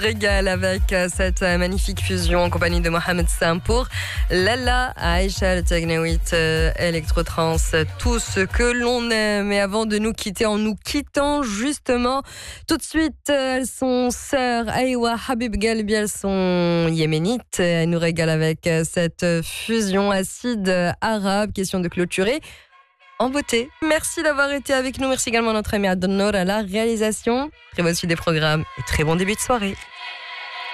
Régale avec cette magnifique fusion en compagnie de Mohamed Sam pour Lala, Aïcha, le Tagnaoui, Electro-Trans, tout ce que l'on aime. Et avant de nous quitter, en nous quittant justement, tout de suite, elles sont sœurs Aïwa, Habib Galbi, elles sont yéménites. Elles nous régalent avec cette fusion acide arabe, question de clôturer en beauté. Merci d'avoir été avec nous. Merci également à notre ami Adnor à la réalisation. Très bonne suite des programmes et très bon début de soirée.